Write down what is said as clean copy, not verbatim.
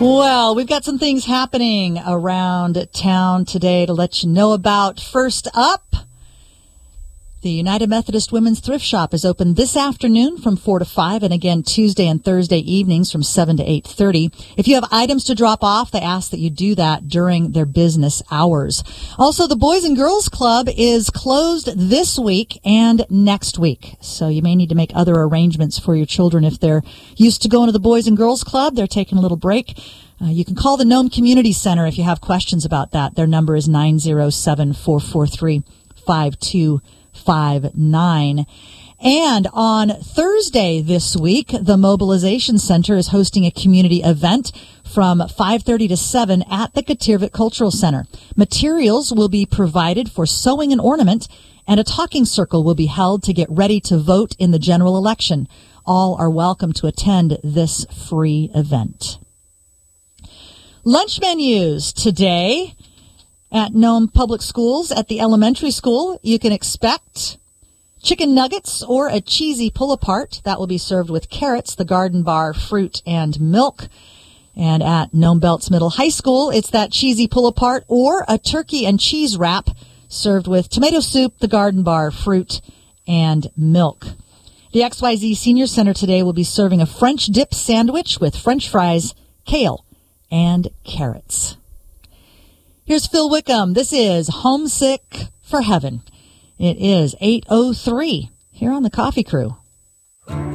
Well, we've got some things happening around town today to let you know about. First up, the United Methodist Women's Thrift Shop is open this afternoon from 4 to 5, and again Tuesday and Thursday evenings from 7 to 8:30. If you have items to drop off, they ask that you do that during their business hours. Also, the Boys and Girls Club is closed this week and next week, so you may need to make other arrangements for your children. If they're used to going to the Boys and Girls Club, they're taking a little break. You can call the Nome Community Center if you have questions about that. Their number is 907-443-5259. And on Thursday this week, the Mobilization Center is hosting a community event from 5:30 to 7 at the Katirvik Cultural Center. Materials will be provided for sewing and ornament, and a talking circle will be held to get ready to vote in the general election. All are welcome to attend this free event. Lunch menus today at Nome Public Schools. At the elementary school, you can expect chicken nuggets or a cheesy pull-apart. That will be served with carrots, the garden bar, fruit, and milk. And at Nome Belts Middle High School, it's that cheesy pull-apart or a turkey and cheese wrap served with tomato soup, the garden bar, fruit, and milk. The XYZ Senior Center today will be serving a French dip sandwich with French fries, kale, and carrots. Here's Phil Wickham. This is Homesick for Heaven. It is 8:03 here on the Coffee Crew.